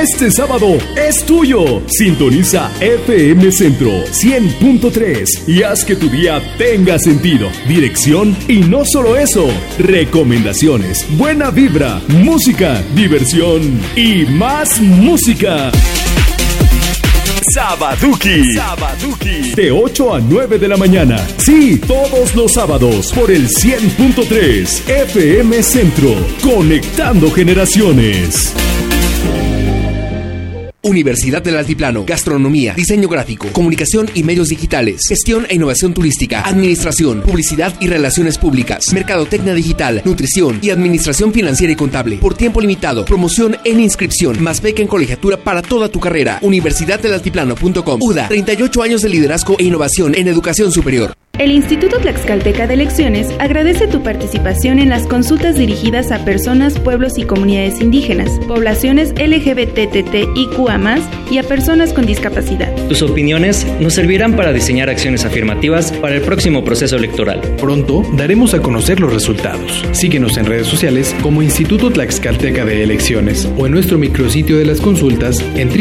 Este sábado es tuyo. Sintoniza FM Centro 100.3 y haz que tu día tenga sentido, dirección y no solo eso, recomendaciones, buena vibra, música, diversión y más música. Sabaduki. De 8 a 9 de la mañana. Sí, todos los sábados por el 100.3 FM Centro. Conectando generaciones. Universidad del Altiplano, Gastronomía, Diseño Gráfico, Comunicación y Medios Digitales, Gestión e Innovación Turística, Administración, Publicidad y Relaciones Públicas, Mercadotecnia Digital, Nutrición y Administración Financiera y Contable. Por tiempo limitado, promoción en inscripción, más beca en colegiatura para toda tu carrera. Universidaddelaltiplano.com. UDA, 38 años de liderazgo e innovación en educación superior. El Instituto Tlaxcalteca de Elecciones agradece tu participación en las consultas dirigidas a personas, pueblos y comunidades indígenas, poblaciones LGBTTIQA+, y a personas con discapacidad. Tus opiniones nos servirán para diseñar acciones afirmativas para el próximo proceso electoral. Pronto daremos a conocer los resultados. Síguenos en redes sociales como Instituto Tlaxcalteca de Elecciones o en nuestro micrositio de las consultas en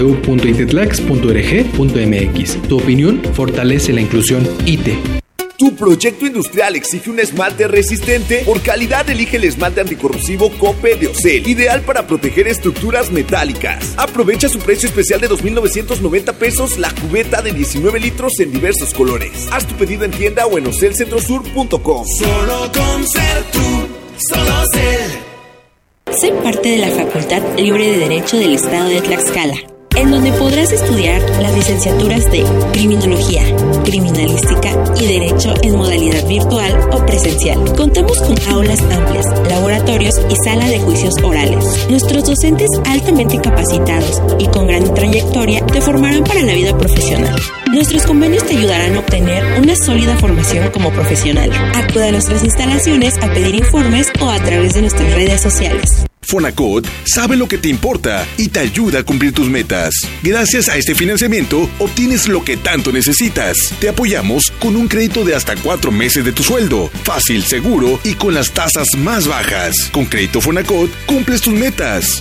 www.itetlax.org.mx. Tu opinión fortalece la inclusión ITE. ¿Tu proyecto industrial exige un esmalte resistente? Por calidad elige el esmalte anticorrosivo Cope de Ocel, ideal para proteger estructuras metálicas. Aprovecha su precio especial de 2,990 pesos la cubeta de 19 litros en diversos colores. Haz tu pedido en tienda o en ocelcentrosur.com. Solo con ser tú, solo ser. Soy parte de la Facultad Libre de Derecho del Estado de Tlaxcala, en donde podrás estudiar las licenciaturas de Criminología, Criminalística y Derecho en modalidad virtual o presencial. Contamos con aulas amplias, laboratorios y sala de juicios orales. Nuestros docentes altamente capacitados y con gran trayectoria te formarán para la vida profesional. Nuestros convenios te ayudarán a obtener una sólida formación como profesional. Acude a nuestras instalaciones a pedir informes o a través de nuestras redes sociales. Fonacot sabe lo que te importa y te ayuda a cumplir tus metas. Gracias a este financiamiento, obtienes lo que tanto necesitas. Te apoyamos con un crédito de hasta 4 meses de tu sueldo. Fácil, seguro y con las tasas más bajas. Con Crédito Fonacot, cumples tus metas.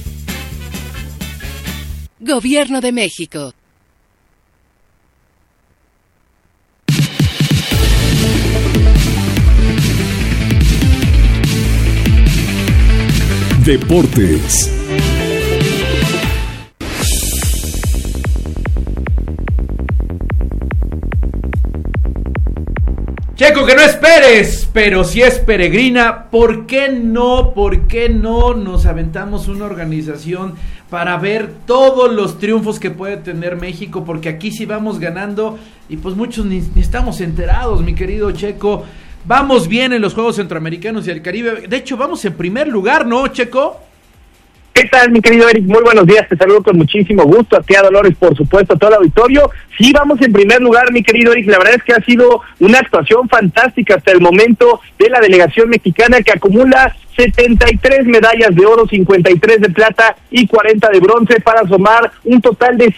Gobierno de México. Deportes. Checo, que no esperes, pero si es peregrina, ¿por qué no? ¿Por qué no nos aventamos una organización para ver todos los triunfos que puede tener México? Porque aquí sí vamos ganando y pues muchos ni estamos enterados, mi querido Checo. Vamos bien en los Juegos Centroamericanos y el Caribe. De hecho, vamos en primer lugar, ¿no, Checo? ¿Qué tal, mi querido Eric? Muy buenos días, te saludo con muchísimo gusto, a ti, a Dolores, por supuesto, a todo el auditorio. Sí, vamos en primer lugar, mi querido Eric, la verdad es que ha sido una actuación fantástica hasta el momento de la delegación mexicana, que acumula 73 medallas de oro, 53 de plata y 40 de bronce, para sumar un total de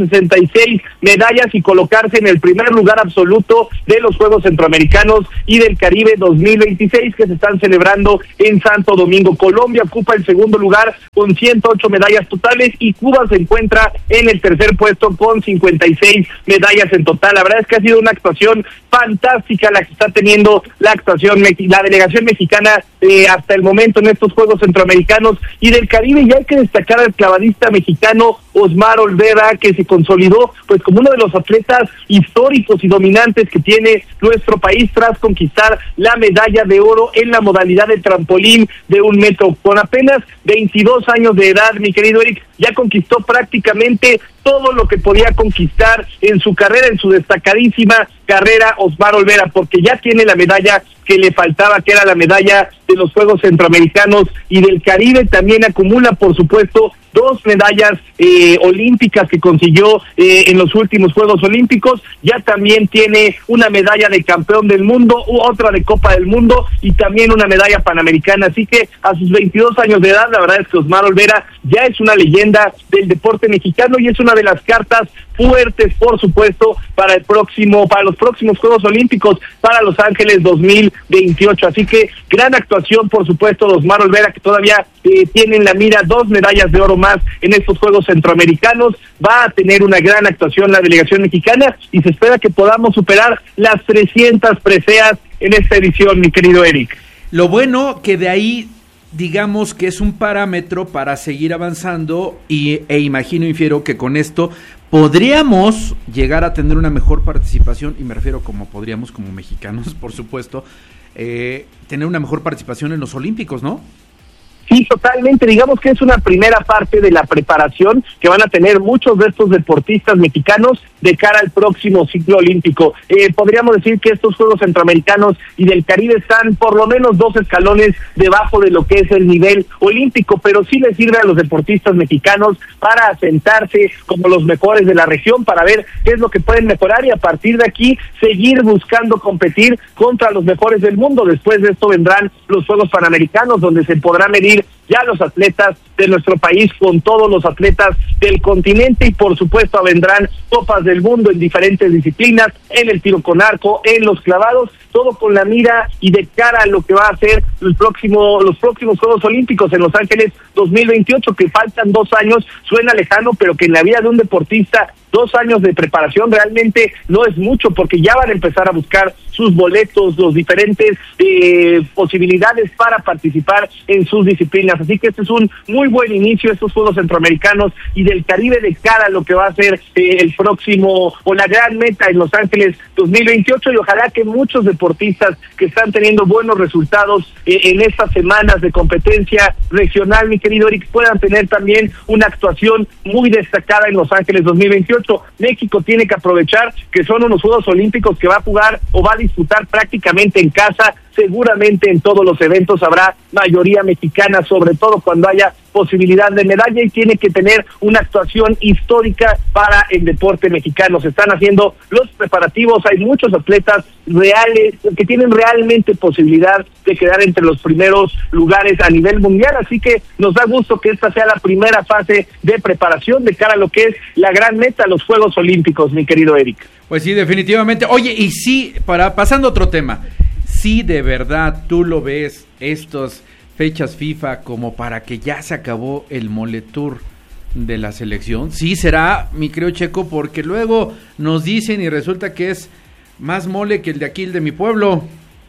166 medallas y colocarse en el primer lugar absoluto de los Juegos Centroamericanos y del Caribe 2026, que se están celebrando en Santo Domingo. Colombia ocupa el segundo lugar con 108 medallas totales y Cuba se encuentra en el tercer puesto con 56 medallas en total. La verdad es que ha sido una actuación fantástica la que está teniendo la delegación mexicana hasta el momento en estos Juegos Centroamericanos y del Caribe. Y hay que destacar al clavadista mexicano Osmar Olvera, que se consolidó pues como uno de los atletas históricos y dominantes que tiene nuestro país tras conquistar la medalla de oro en la modalidad de trampolín de 1 metro. Con apenas 22 años de edad, mi querido Eric, ya conquistó prácticamente todo lo que podía conquistar en su carrera, en su destacadísima carrera, Osmar Olvera, porque ya tiene la medalla que le faltaba, que era la medalla de los Juegos Centroamericanos y del Caribe. También acumula, por supuesto, 2 medallas olímpicas que consiguió en los últimos Juegos Olímpicos. Ya también tiene una medalla de campeón del mundo, otra de Copa del Mundo y también una medalla panamericana. Así que a sus 22 años de edad, la verdad es que Osmar Olvera ya es una leyenda del deporte mexicano y es una de las cartas fuertes, por supuesto, para los próximos Juegos Olímpicos para Los Ángeles 2028. Así que gran actuación, por supuesto, de Osmar Olvera, que todavía tiene en la mira 2 medallas de oro más en estos Juegos Centroamericanos. Va a tener una gran actuación la delegación mexicana y se espera que podamos superar las 300 preseas en esta edición, mi querido Eric. Lo bueno que de ahí, digamos que es un parámetro para seguir avanzando infiero que con esto podríamos llegar a tener una mejor participación, y me refiero como podríamos, como mexicanos, por supuesto, tener una mejor participación en los Olímpicos, ¿no? Sí, totalmente. Digamos que es una primera parte de la preparación que van a tener muchos de estos deportistas mexicanos de cara al próximo ciclo olímpico. Podríamos decir que estos Juegos Centroamericanos y del Caribe están por lo menos 2 escalones debajo de lo que es el nivel olímpico, pero sí les sirve a los deportistas mexicanos para asentarse como los mejores de la región, para ver qué es lo que pueden mejorar y a partir de aquí seguir buscando competir contra los mejores del mundo. Después de esto vendrán los Juegos Panamericanos, donde se podrá medir ya los atletas de nuestro país con todos los atletas del continente y por supuesto vendrán copas del mundo en diferentes disciplinas, en el tiro con arco, en los clavados, todo con la mira y de cara a lo que va a ser los próximos Juegos Olímpicos en Los Ángeles 2028, que faltan 2 años. Suena lejano, pero que en la vida de un deportista 2 años de preparación realmente no es mucho, porque ya van a empezar a buscar sus boletos, los diferentes posibilidades para participar en sus disciplinas. Así que este es un muy buen inicio de estos Juegos Centroamericanos y del Caribe de cara a lo que va a ser el próximo o la gran meta en Los Ángeles 2028, y ojalá que muchos deportistas que están teniendo buenos resultados en estas semanas de competencia regional, mi querido Eric, puedan tener también una actuación muy destacada en Los Ángeles 2028. México tiene que aprovechar que son unos Juegos Olímpicos que va a jugar o va a disputar prácticamente en casa. Seguramente en todos los eventos habrá mayoría mexicana, sobre todo cuando haya posibilidad de medalla, y tiene que tener una actuación histórica para el deporte mexicano. Se están haciendo los preparativos, hay muchos atletas reales que tienen realmente posibilidad de quedar entre los primeros lugares a nivel mundial, así que nos da gusto que esta sea la primera fase de preparación de cara a lo que es la gran meta, los Juegos Olímpicos, mi querido Eric. Pues sí, definitivamente. Oye, y sí, pasando a otro tema, si de verdad tú lo ves estas fechas FIFA como para que ya se acabó el Moletour de la selección, sí será, mi querido Checo, porque luego nos dicen y resulta que es más mole que el de aquí, el de mi pueblo.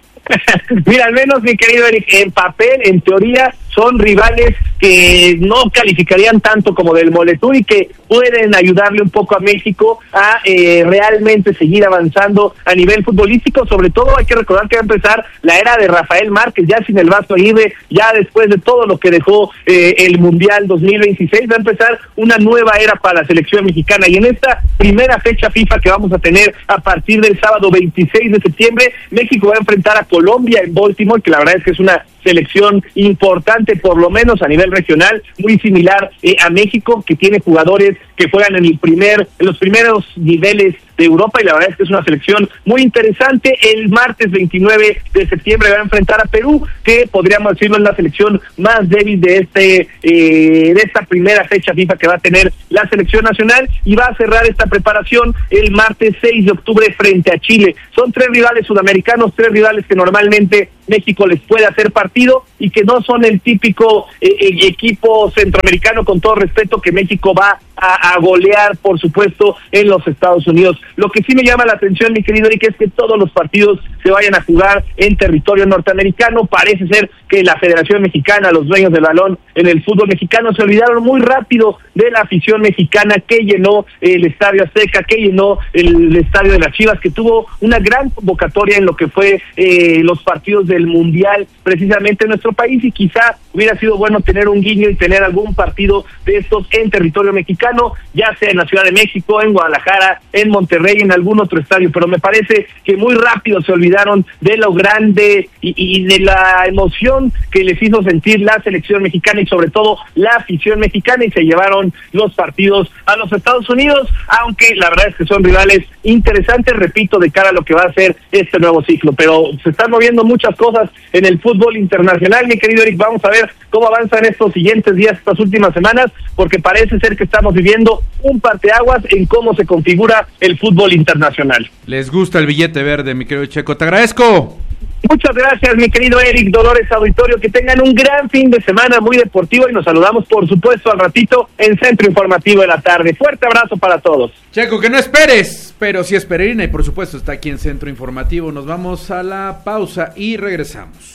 Mira, al menos, mi querido Eric, en papel, en teoría, son rivales que no calificarían tanto como del Moletour y que pueden ayudarle un poco a México a realmente seguir avanzando a nivel futbolístico. Sobre todo hay que recordar que va a empezar la era de Rafael Márquez, ya sin el Vasco Aguirre, ya después de todo lo que dejó el Mundial 2026, va a empezar una nueva era para la selección mexicana, y en esta primera fecha FIFA que vamos a tener a partir del sábado 26 de septiembre, México va a enfrentar a Colombia en Baltimore, que la verdad es que es una selección importante, por lo menos a nivel regional, muy similar a México, que tiene jugadores que juegan en los primeros niveles de Europa, y la verdad es que es una selección muy interesante. El martes 29 de septiembre va a enfrentar a Perú, que podríamos decirlo es la selección más débil de esta primera fecha FIFA que va a tener la selección nacional, y va a cerrar esta preparación el martes 6 de octubre frente a Chile. Son 3 rivales sudamericanos, 3 rivales que normalmente México les puede hacer partido y que no son el típico equipo centroamericano, con todo respeto, que México va a golear, por supuesto, en los Estados Unidos. Lo que sí me llama la atención, mi querido Eric, es que todos los partidos se vayan a jugar en territorio norteamericano. Parece ser que la Federación Mexicana, los dueños del balón en el fútbol mexicano, se olvidaron muy rápido de la afición mexicana que llenó el Estadio Azteca, que llenó el Estadio de las Chivas, que tuvo una gran convocatoria en lo que fue los partidos del Mundial precisamente en nuestro país, y quizá hubiera sido bueno tener un guiño y tener algún partido de estos en territorio mexicano, ya sea en la Ciudad de México, en Guadalajara, en Monterrey, en algún otro estadio, pero me parece que muy rápido se olvidaron de lo grande y de la emoción que les hizo sentir la selección mexicana y sobre todo la afición mexicana, y se llevaron los partidos a los Estados Unidos, aunque la verdad es que son rivales interesantes, repito, de cara a lo que va a ser este nuevo ciclo. Pero se están moviendo muchas cosas en el fútbol internacional, mi querido Eric. Vamos a ver cómo avanzan estos siguientes días, estas últimas semanas, porque parece ser que estamos viviendo un parteaguas en cómo se configura el fútbol internacional. Les gusta el billete verde, mi querido Checo, te agradezco. Muchas gracias, mi querido Eric, Dolores, auditorio, que tengan un gran fin de semana muy deportivo y nos saludamos, por supuesto, al ratito en Centro Informativo de la Tarde. Fuerte abrazo para todos. Checo, que no esperes, pero sí es peregrina y por supuesto está aquí en Centro Informativo. Nos vamos a la pausa y regresamos.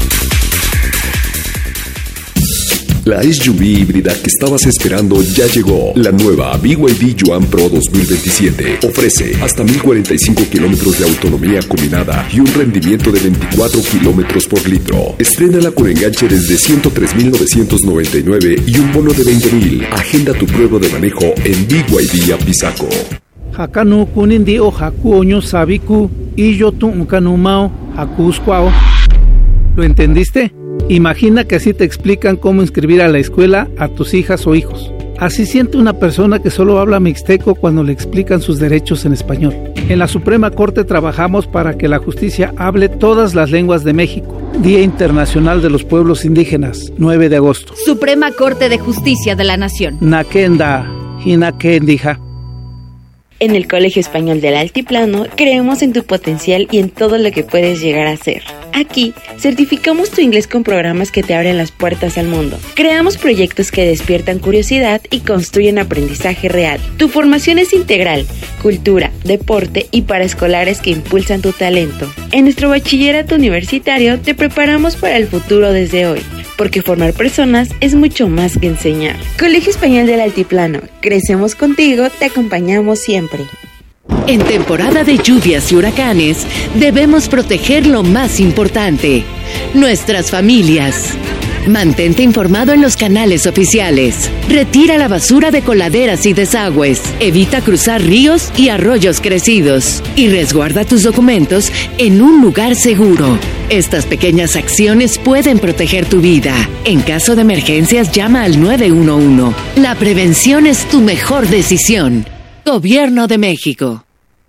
La SUV híbrida que estabas esperando ya llegó. La nueva BYD Yuan Pro 2027 ofrece hasta 1045 kilómetros de autonomía combinada y un rendimiento de 24 kilómetros por litro. Estrénala con enganche desde 103,999 y un bono de 20,000. Agenda tu prueba de manejo en BYD Apizaco. Hakanu kunindi o hakuoño sabiku y yo tu unkanumao hakuskwao. ¿Lo entendiste? Imagina que así te explican cómo inscribir a la escuela a tus hijas o hijos. Así siente una persona que solo habla mixteco cuando le explican sus derechos en español. En la Suprema Corte trabajamos para que la justicia hable todas las lenguas de México. Día Internacional de los Pueblos Indígenas, 9 de agosto. Suprema Corte de Justicia de la Nación. Nakenda, Hinakendija. En el Colegio Español del Altiplano creemos en tu potencial y en todo lo que puedes llegar a ser. Aquí certificamos tu inglés con programas que te abren las puertas al mundo. Creamos proyectos que despiertan curiosidad y construyen aprendizaje real. Tu formación es integral, cultura, deporte y paraescolares que impulsan tu talento. En nuestro bachillerato universitario te preparamos para el futuro desde hoy, porque formar personas es mucho más que enseñar. Colegio Español del Altiplano, crecemos contigo, te acompañamos siempre. En temporada de lluvias y huracanes, debemos proteger lo más importante, nuestras familias. Mantente informado en los canales oficiales. Retira la basura de coladeras y desagües. Evita cruzar ríos y arroyos crecidos. Y resguarda tus documentos en un lugar seguro. Estas pequeñas acciones pueden proteger tu vida. En caso de emergencias, llama al 911. La prevención es tu mejor decisión. Gobierno de México.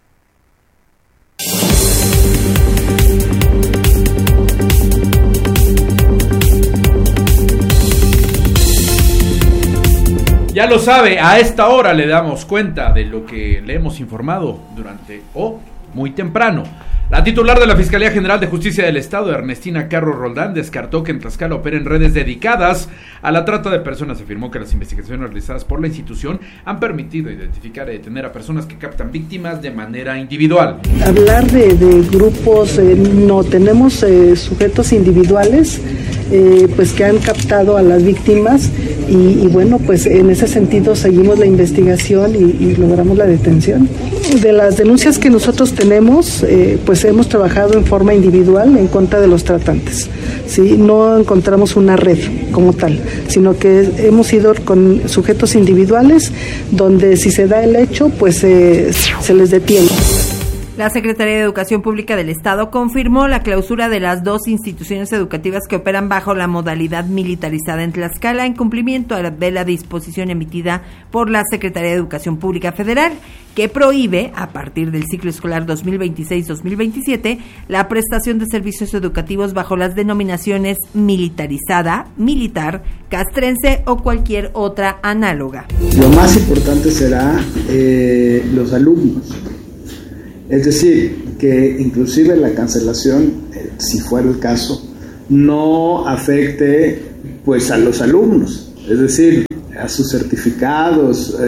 Ya lo sabe, a esta hora le damos cuenta de lo que le hemos informado durante muy temprano. La titular de la Fiscalía General de Justicia del Estado, Ernestina Carro Roldán, descartó que en Tlaxcala operen redes dedicadas a la trata de personas. Afirmó que las investigaciones realizadas por la institución han permitido identificar y detener a personas que captan víctimas de manera individual. Hablar de grupos, no tenemos sujetos individuales pues que han captado a las víctimas y bueno, pues en ese sentido seguimos la investigación y logramos la detención. De las denuncias que nosotros tenemos, pues hemos trabajado en forma individual en contra de los tratantes. ¿Sí? No encontramos una red como tal, sino que hemos ido con sujetos individuales donde si se da el hecho, pues se les detiene. La Secretaría de Educación Pública del Estado confirmó la clausura de las 2 instituciones educativas que operan bajo la modalidad militarizada en Tlaxcala en cumplimiento de la disposición emitida por la Secretaría de Educación Pública Federal, que prohíbe, a partir del ciclo escolar 2026-2027, la prestación de servicios educativos bajo las denominaciones militarizada, militar, castrense o cualquier otra análoga. Lo más importante será los alumnos. Es decir, que inclusive la cancelación, si fuera el caso, no afecte pues a los alumnos, es decir, a sus certificados,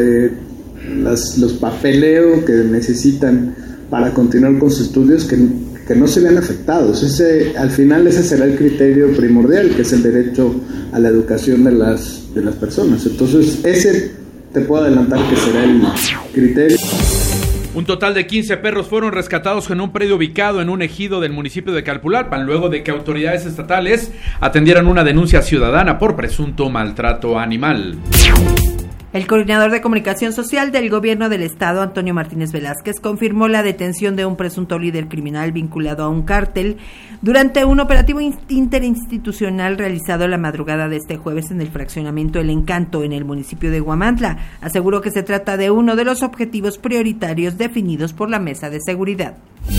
los papeleos que necesitan para continuar con sus estudios, que no se vean afectados. Al final ese será el criterio primordial, que es el derecho a la educación de las personas. Entonces ese te puedo adelantar que será el criterio. Un total de 15 perros fueron rescatados en un predio ubicado en un ejido del municipio de Calpulalpan, luego de que autoridades estatales atendieran una denuncia ciudadana por presunto maltrato animal. El coordinador de comunicación social del gobierno del estado, Antonio Martínez Velázquez, confirmó la detención de un presunto líder criminal vinculado a un cártel durante un operativo interinstitucional realizado la madrugada de este jueves en el fraccionamiento El Encanto, en el municipio de Huamantla. Aseguró que se trata de uno de los objetivos prioritarios definidos por la Mesa de Seguridad.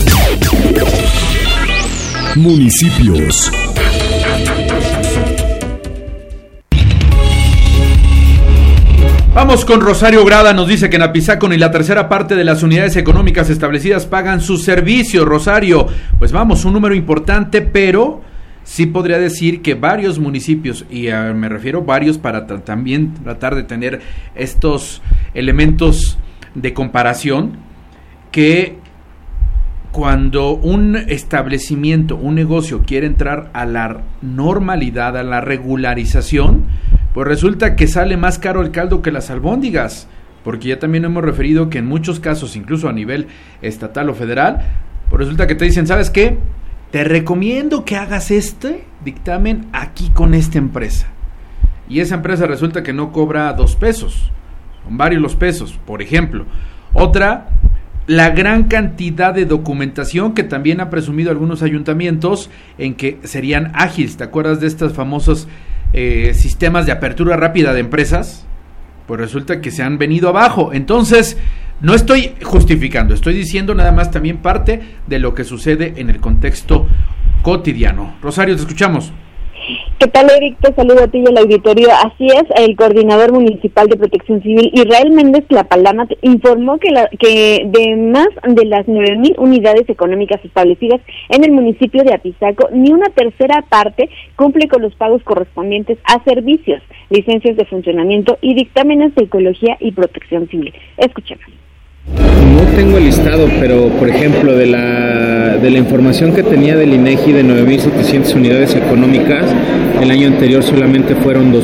Municipios. Vamos con Rosario Grada, nos dice que en Apizaco ni la tercera parte de las unidades económicas establecidas pagan sus servicios. Rosario, pues vamos, un número importante, pero sí podría decir que varios municipios, y me refiero varios para también tratar de tener estos elementos de comparación, que cuando un establecimiento, un negocio quiere entrar a la normalidad, a la regularización, pues resulta que sale más caro el caldo que las albóndigas, porque ya también hemos referido que en muchos casos, incluso a nivel estatal o federal, pues resulta que te dicen, ¿sabes qué? Te recomiendo que hagas este dictamen aquí con esta empresa. Y esa empresa resulta que no cobra 2 pesos, son varios los pesos, por ejemplo. Otra, la gran cantidad de documentación que también han presumido algunos ayuntamientos en que serían ágiles. ¿Te acuerdas de estos famosos sistemas de apertura rápida de empresas? Pues resulta que se han venido abajo. Entonces, no estoy justificando, estoy diciendo nada más también parte de lo que sucede en el contexto cotidiano. Rosario, te escuchamos. ¿Qué tal, Eric? Te saludo a ti y al auditorio. Así es, el coordinador municipal de Protección Civil, Israel Méndez Tlapalama, informó que de más de las 9,000 unidades económicas establecidas en el municipio de Apizaco, ni una tercera parte cumple con los pagos correspondientes a servicios, licencias de funcionamiento y dictámenes de ecología y protección civil. Escuchemos. No tengo el listado, pero por ejemplo de la información que tenía del INEGI de 9,700 unidades económicas, el año anterior solamente fueron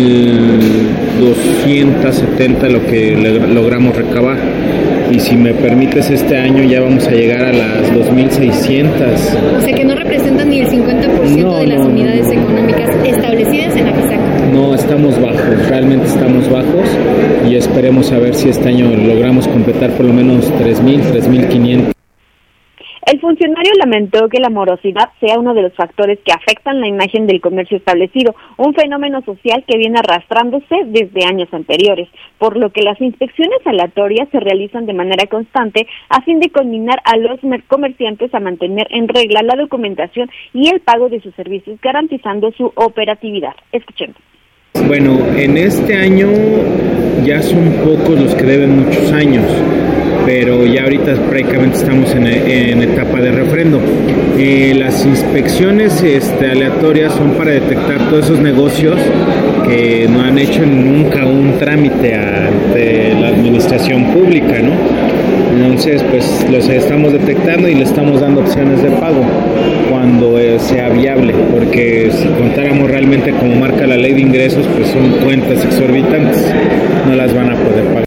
2,270 lo que logramos recabar, y si me permites este año ya vamos a llegar a las 2,600. O sea que no representan ni el 50% de las unidades económicas establecidas en Apizaco. No, estamos bajos, realmente estamos bajos, y esperemos a ver si este año logramos completar por lo menos 3,000, 3,500. El funcionario lamentó que la morosidad sea uno de los factores que afectan la imagen del comercio establecido, un fenómeno social que viene arrastrándose desde años anteriores, por lo que las inspecciones aleatorias se realizan de manera constante a fin de conminar a los comerciantes a mantener en regla la documentación y el pago de sus servicios, garantizando su operatividad. Escuchemos. Bueno, en este año ya son pocos los que deben muchos años, pero ya ahorita prácticamente estamos en etapa de refrendo. Las inspecciones aleatorias son para detectar todos esos negocios que no han hecho nunca un trámite ante la administración pública, ¿no? Entonces, pues los estamos detectando y le estamos dando opciones de pago cuando sea viable, porque si contáramos realmente como marca la ley de ingresos, pues son cuentas exorbitantes, no las van a poder pagar.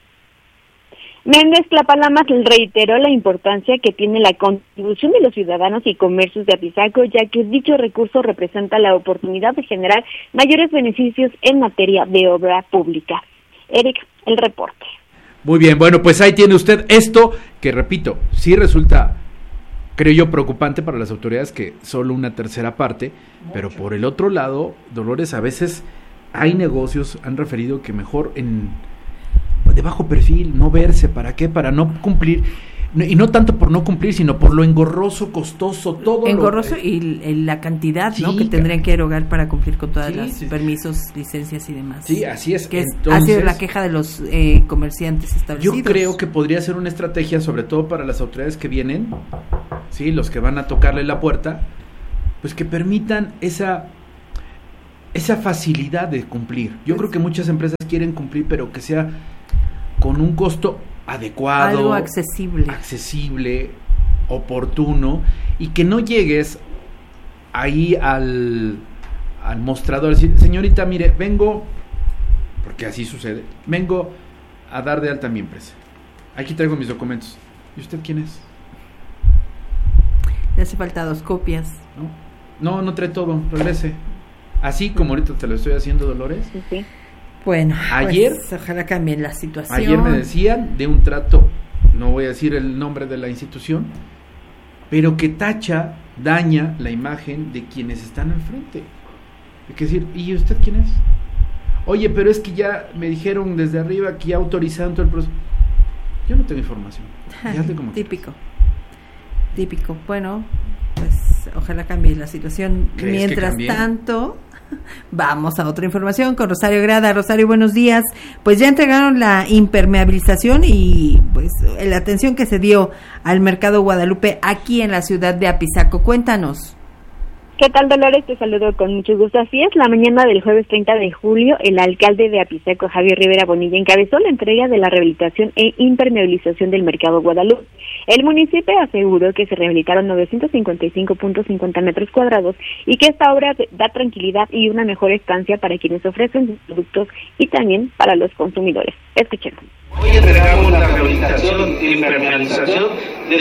Méndez Tlapalama reiteró la importancia que tiene la contribución de los ciudadanos y comercios de Apizaco, ya que dicho recurso representa la oportunidad de generar mayores beneficios en materia de obra pública. Eric, el reporte. Muy bien, bueno, pues ahí tiene usted esto, que repito, sí resulta, creo yo, preocupante para las autoridades que solo una tercera parte, pero por el otro lado, Dolores, a veces hay negocios, han referido que mejor de bajo perfil, no verse, ¿para qué? Para no cumplir, y no tanto por no cumplir, sino por lo engorroso, costoso, todo engorroso y la cantidad, sí, ¿no? Que tendrían que erogar para cumplir con todas las permisos, licencias y demás. Sí, así es. Que ha sido la queja de los comerciantes establecidos. Yo creo que podría ser una estrategia, sobre todo para las autoridades que vienen, sí, los que van a tocarle la puerta, pues que permitan esa facilidad de cumplir. Yo creo que muchas empresas quieren cumplir, pero que sea con un costo adecuado, algo accesible, oportuno, y que no llegues ahí al mostrador, decir, señorita, mire, vengo, porque así sucede, vengo a dar de alta mi empresa, aquí traigo mis documentos, ¿y usted quién es? Le hace falta 2 copias. No trae todo, regrese, así como ahorita te lo estoy haciendo, Dolores. Sí. Bueno, ayer, pues, ojalá cambien la situación. Ayer me decían de un trato, no voy a decir el nombre de la institución, pero que daña la imagen de quienes están al frente. Hay que decir, ¿y usted quién es? Oye, pero es que ya me dijeron desde arriba que ya autorizaron todo el proceso. Yo no tengo información. Como típico. Bueno, pues ojalá cambie la situación. Mientras tanto, Vamos a otra información con Rosario Grada. Rosario, buenos días. Pues ya entregaron la impermeabilización y pues la atención que se dio al Mercado Guadalupe aquí en la ciudad de Apizaco. Cuéntanos. ¿Qué tal, Dolores? Te saludo con mucho gusto. Así es, la mañana del jueves 30 de julio, el alcalde de Apizaco, Javier Rivera Bonilla, encabezó la entrega de la rehabilitación e impermeabilización del Mercado Guadalupe. El municipio aseguró que se rehabilitaron 955.50 metros cuadrados y que esta obra da tranquilidad y una mejor estancia para quienes ofrecen sus productos y también para los consumidores. Escuchemos. Hoy entregamos la rehabilitación e impermeabilización de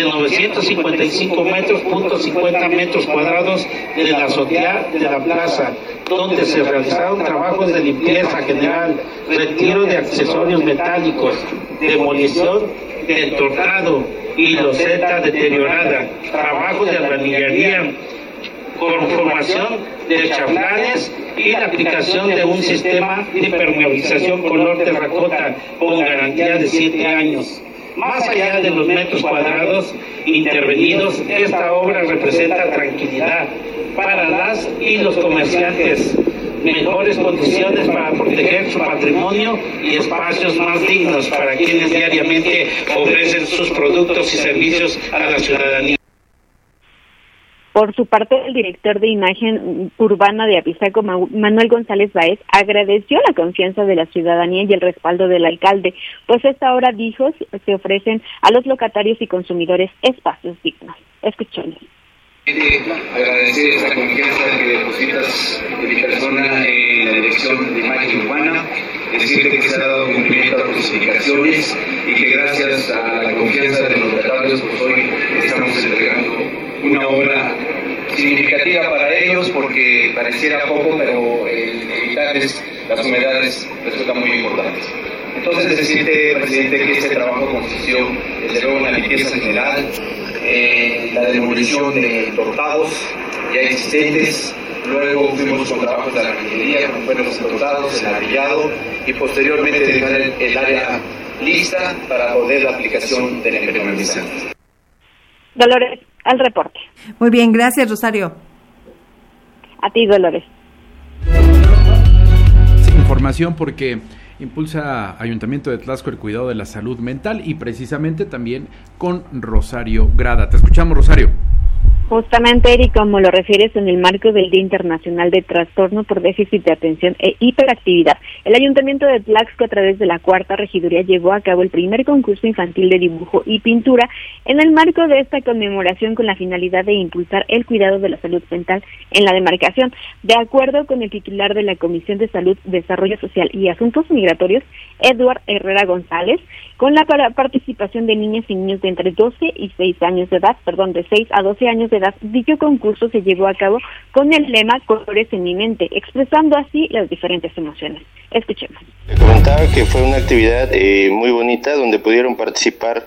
955.50 metros cuadrados de la azotea de la plaza, donde se realizaron trabajos de limpieza general, retiro de accesorios metálicos, demolición del tornado y loseta deteriorada, trabajos de albañilería, conformación de chaflanes y la aplicación de un sistema de impermeabilización color terracota con garantía de 7 años. Más allá de los metros cuadrados intervenidos, esta obra representa tranquilidad para las y los comerciantes, mejores condiciones para proteger su patrimonio y espacios más dignos para quienes diariamente ofrecen sus productos y servicios a la ciudadanía. Por su parte, el director de imagen urbana de Apizaco, Manuel González Báez, agradeció la confianza de la ciudadanía y el respaldo del alcalde, pues esta obra, dijo, se ofrecen a los locatarios y consumidores espacios dignos. Escuchemos. Agradecer esta confianza que depositas de mi persona en la dirección de imagen urbana, decirte que se ha dado cumplimiento a tus indicaciones y que gracias a la confianza de los locatarios, pues hoy estamos entregando una obra significativa para ellos, porque pareciera poco, pero evitarles las humedades resulta muy importante. Entonces, decirte, presidente, que este trabajo consistió desde luego en la limpieza general, la demolición de tortados ya existentes, luego fuimos con trabajos de albañilería, como fueron los tortados, el ladrillado, y posteriormente dejar el área lista para poder la aplicación de la impermeabilización. Dolores, al reporte. Muy bien, gracias, Rosario. A ti, Dolores. Información porque impulsa Ayuntamiento de Tlaxco el cuidado de la salud mental y precisamente también con Rosario Grada. Te escuchamos, Rosario. Justamente, Eric, como lo refieres, en el marco del Día Internacional de Trastorno por Déficit de Atención e Hiperactividad, el Ayuntamiento de Tlaxco, a través de la Cuarta Regiduría, llevó a cabo el primer concurso infantil de dibujo y pintura en el marco de esta conmemoración, con la finalidad de impulsar el cuidado de la salud mental en la demarcación. De acuerdo con el titular de la Comisión de Salud, Desarrollo Social y Asuntos Migratorios, Eduard Herrera González, con la participación de niñas y niños de entre 12 y 6 años de edad, de 6 a 12 años de edad, dicho concurso se llevó a cabo con el lema Colores en mi mente, expresando así las diferentes emociones. Escuchemos. Comentaba que fue una actividad muy bonita, donde pudieron participar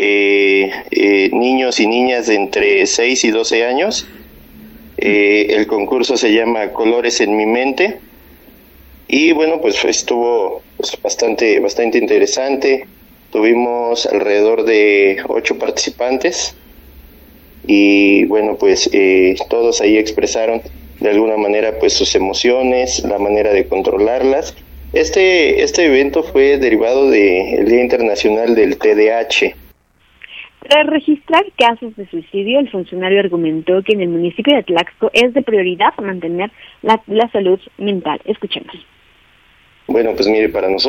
niños y niñas de entre 6 y 12 años. El concurso se llama Colores en mi mente y bueno, pues estuvo bastante interesante. Tuvimos alrededor de 8 participantes y bueno, pues todos ahí expresaron de alguna manera pues sus emociones, la manera de controlarlas. Este evento fue derivado del Día Internacional del TDAH. Tras registrar casos de suicidio, el funcionario argumentó que en el municipio de Tlaxco es de prioridad mantener la salud mental. Escuchemos. Bueno, pues mire, para nosotros